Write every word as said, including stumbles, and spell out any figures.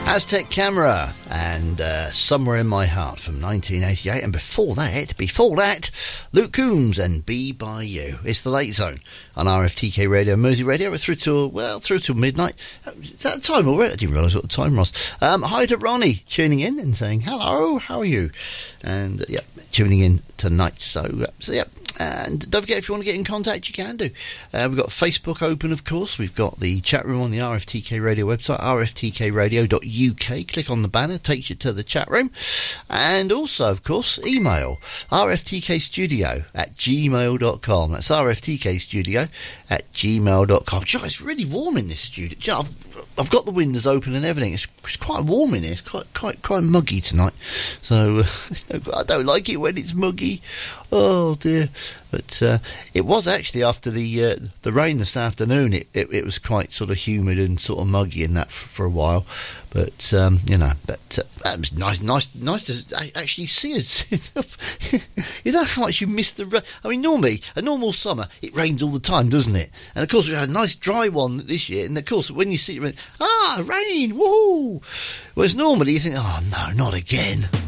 Aztec Camera and uh, Somewhere in My Heart from nineteen eighty-eight, and before that, before that, Luke Combs and Be By You. It's the Late Zone on R F T K Radio, Mersey Radio. We're through till, well, through till midnight. Is that the time already? I didn't realise what the time was. Um, hi to Ronnie, tuning in and saying, hello, how are you? And, uh, yeah, tuning in tonight. So, uh, so yeah. And don't forget, if you want to get in contact, you can do. Uh, we've got Facebook open, of course. We've got the chat room on the R F T K Radio website, r f t k radio dot u k. Click on the banner, takes you to the chat room. And also, of course, email r f t k studio at gmail dot com. That's r f t k studio at gmail dot com. Gee, it's really warm in this studio. Gee, I've, I've got the windows open and everything. It's, it's quite warm in here. It's quite, quite, quite muggy tonight. So uh, I don't like it when it's muggy. Oh dear. But uh, it was actually after the uh, the rain this afternoon. It, it it was quite sort of humid and sort of muggy in that for, for a while. But um, you know, but uh, that was nice, nice, nice to actually see it. You know how much you miss the rain. I mean, normally a normal summer it rains all the time, doesn't it? And of course we had a nice dry one this year. And of course when you see it rain, ah, rain, woohoo! Whereas normally you think, oh no, not again.